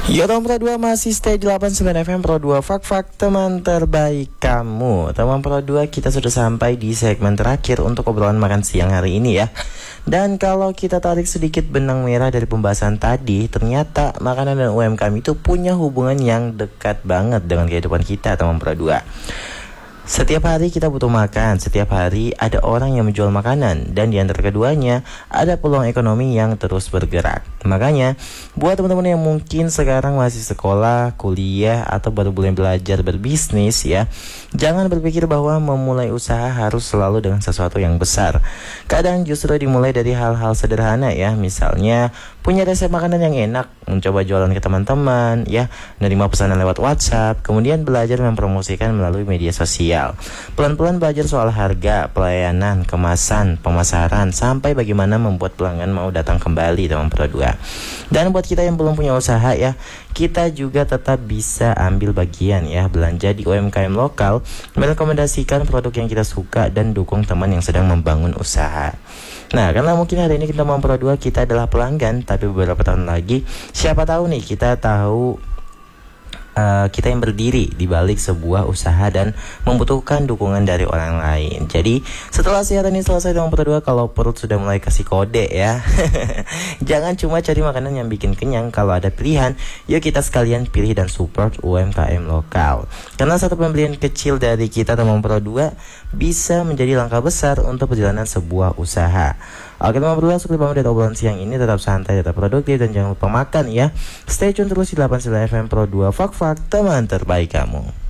Yo teman Pro 2 masih stay di 89 FM Pro 2 Fak-Fak teman terbaik kamu. Teman Pro 2, kita sudah sampai di segmen terakhir untuk obrolan makan siang hari ini ya. Dan kalau kita tarik sedikit benang merah dari pembahasan tadi, ternyata makanan dan UMKM itu punya hubungan yang dekat banget dengan kehidupan kita teman Pro 2. Setiap hari kita butuh makan, setiap hari ada orang yang menjual makanan, dan di antara keduanya ada peluang ekonomi yang terus bergerak. Makanya, buat teman-teman yang mungkin sekarang masih sekolah, kuliah, atau baru mulai belajar berbisnis ya, jangan berpikir bahwa memulai usaha harus selalu dengan sesuatu yang besar. Kadang justru dimulai dari hal-hal sederhana ya, misalnya punya resep makanan yang enak, mencoba jualan ke teman-teman ya, menerima pesanan lewat WhatsApp, kemudian belajar mempromosikan melalui media sosial. Pelan-pelan belajar soal harga, pelayanan, kemasan, pemasaran, sampai bagaimana membuat pelanggan mau datang kembali teman Pro 2. Dan buat kita yang belum punya usaha ya, kita juga tetap bisa ambil bagian ya, belanja di UMKM lokal, merekomendasikan produk yang kita suka, dan dukung teman yang sedang membangun usaha. Nah, karena mungkin hari ini kita mau Pro 2 kita adalah pelanggan, tapi beberapa tahun lagi siapa tahu nih kita tahu kita yang berdiri di balik sebuah usaha dan membutuhkan dukungan dari orang lain. Jadi setelah siaran ini selesai teman Pro 2, kalau perut sudah mulai kasih kode ya, jangan cuma cari makanan yang bikin kenyang. Kalau ada pilihan, yuk kita sekalian pilih dan support UMKM lokal. Karena satu pembelian kecil dari kita teman Pro 2 bisa menjadi langkah besar untuk perjalanan sebuah usaha. Oke teman Pro 2, seperti pamit dari obrolan siang ini, tetap santai, tetap produktif, dan jangan lupa makan ya. Stay tune terus di 89 FM Pro 2 Fak-Fak teman terbaik kamu.